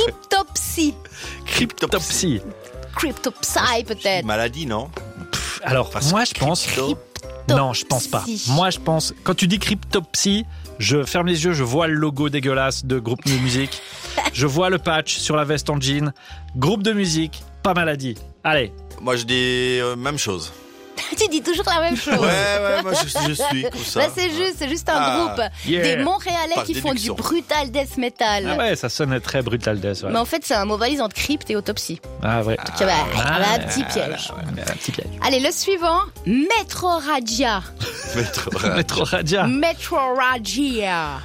Cryptopsy. Cryptopsy. Cryptopsy peut-être. Maladie, non? Alors, moi je pense... Non, je pense pas. Moi je pense... Quand tu dis Cryptopsy, je ferme les yeux, je vois le logo dégueulasse de groupe de musique. Je vois le patch sur la veste en jean. Groupe de musique, pas maladie. Allez. Moi, je dis même chose. Tu dis toujours la même chose. Ouais, moi, je suis comme ça. Bah, c'est juste un groupe des Montréalais Par qui font du déduction. brutal death metal. Ah ouais, ça sonne très brutal death. Ouais. Mais en fait, c'est un mot valise entre crypte et autopsie. Ah ouais. Donc, un petit piège. Un petit piège. Allez, le suivant, Metroradia. Metroradia. Metroradia.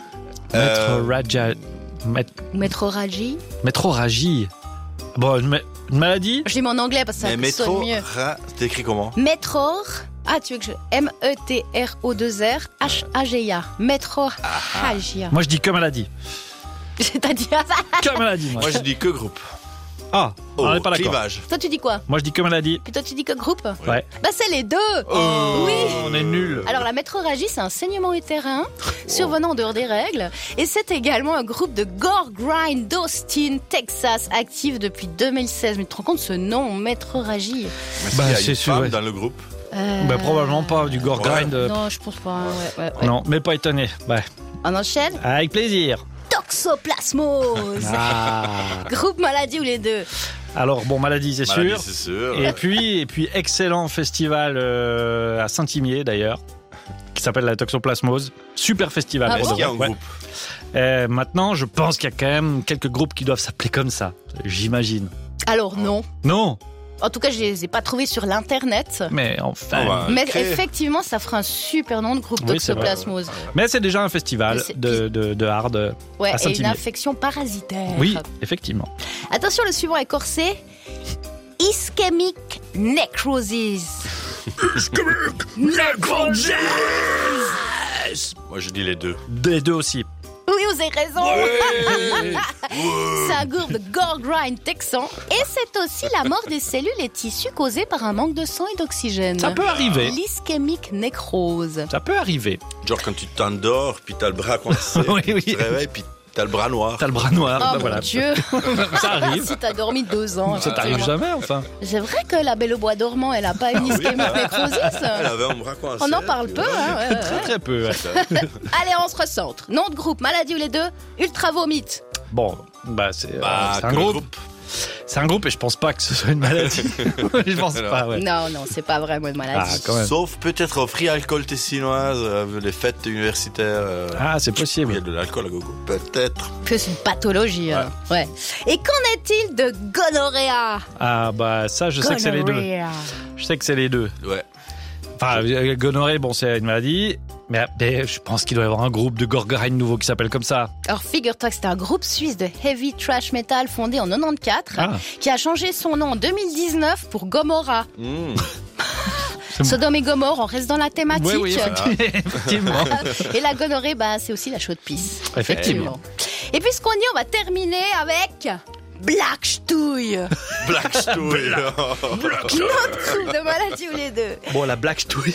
Metroradia. Metroragie. Metroragie. Bon, une maladie? Je l'ai mis en anglais parce que ça Mais sonne métro, mieux. t'es écrit comment? Metror. Ah, tu veux que je... M-E-T-R-O-2-R H-A-G-I-A. Metroragia. Moi je dis que maladie. C'est-à-dire... Que maladie, moi. Moi, je dis que groupe. Ah, on n'est pas d'accord. Clivage. Toi, tu dis quoi? Moi je dis que maladie. Puis toi, tu dis que groupe? Ouais. Bah, c'est les deux. Oui. On est nuls. Alors, la métroragie, c'est un saignement utérin survenant en dehors des règles. Et c'est également un groupe de gore grind d'Austin, Texas, actif depuis 2016. Mais tu te rends compte ce nom, métroragie? Bah, il y a c'est une sûr, femme ouais. dans le groupe. Bah, probablement pas du gore grind. Non, je pense pas. Ouais. Non, mais pas étonné. Ouais. On enchaîne. Avec plaisir. Toxoplasmose. Ah. Groupe maladie ou les deux? Alors bon, maladie c'est Maladie, sûr. c'est sûr. Et puis excellent festival à Saint-Imier d'ailleurs, qui s'appelle la Toxoplasmose. Super festival. Ah pour bon de Il y a un vrai. groupe. Maintenant, je pense qu'il y a quand même quelques groupes qui doivent s'appeler comme ça. J'imagine. Alors non. Non, En tout cas, je les ai pas trouvés sur l'internet. mais enfin. On va Mais créer. effectivement, ça fera un super nom de groupe Oui, c'est vrai. Toxoplasmose. Mais c'est déjà un festival Mais c'est- de hard. Ouais, À et une Saint-Imier. infection parasitaire. Oui, effectivement. Attention, le suivant est corsé. Ischemic necrosis. Moi, je dis les deux. Des deux aussi. Oui, vous avez raison. C'est un groupe de gore grind texan. Et c'est aussi la mort des cellules et tissus causés par un manque de sang et d'oxygène. Ça peut arriver. L'ischemic nécrose. Ça peut arriver. Genre quand tu t'endors, puis t'as le bras coincé. Oui. Tu te réveilles, puis t'as le bras noir. T'as le bras noir. Oh bah mon voilà. Dieu. Ça arrive. Si t'as dormi 2 ans. Ça t'arrive effectivement. jamais, enfin. C'est vrai que la Belle au bois dormant, elle a pas une ischémique nécrosis. Elle avait un bras coincé. On en parle peu, hein. Ouais. Très peu. Ouais. Allez, on se recentre. Nom de groupe, maladie ou les deux? Ultra vomite. Bon, bah c'est Bah, un que groupe. C'est un groupe et je pense pas que ce soit une maladie. Je pense pas, ouais. Non, c'est pas vraiment une maladie. Ah, quand même. Sauf peut-être au Free Alcool Tessinoise, les fêtes universitaires. Ah, c'est où il y possible. a de l'alcool à gogo. Peut-être. Que c'est une pathologie. alors. Ouais. Et qu'en est-il de gonorrhéa? Ah, bah ça, je sais que c'est les deux. Gonorrhea. Je sais que c'est les deux. Ouais. Enfin, gonorrhée, bon, c'est une maladie. Mais je pense qu'il doit y avoir un groupe de gore grind nouveau qui s'appelle comme ça. Alors figure-toi que c'est un groupe suisse de heavy trash metal fondé en 94 Ah. qui a changé son nom en 2019 pour Gomorrah. C'est- Sodome et Gomorre, on reste dans la thématique. Oui, effectivement. Et la gonorrhée, bah, c'est aussi la chaude pisse. Effectivement. Et puisqu'on y est, on va terminer avec Black Stouille. Black Story. Notre groupe de maladie ou les deux. Bon, la Black Stouille.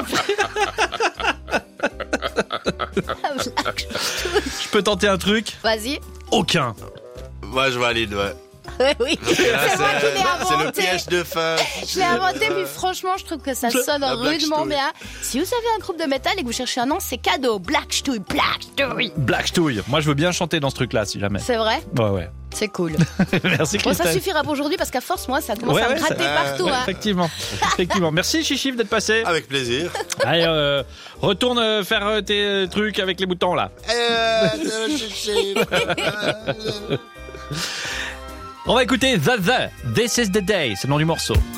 Black Stouille. Je peux tenter un truc? Vas-y. Aucun. Moi, je valide, ouais. Oui, c'est moi qui l'ai C'est le inventé. piège de fin. Je l'ai inventé, mais franchement, je trouve que ça sonne La Black rudement Stouille. bien. Si vous avez un groupe de métal et que vous cherchez un nom, c'est cadeau. Black Stouille, Black Stouille. Black Stouille. Moi, je veux bien chanter dans ce truc-là, si jamais. C'est vrai? Ouais. C'est cool. Merci, Bon, ça Christelle. suffira pour aujourd'hui parce qu'à force, moi, ça commence Ouais, à me ouais, gratter partout. Ouais, Hein. effectivement. Merci, Chichif, d'être passé. Avec plaisir. Allez, retourne faire tes trucs avec les boutons, là. On va écouter The. This is the day, c'est le nom du morceau.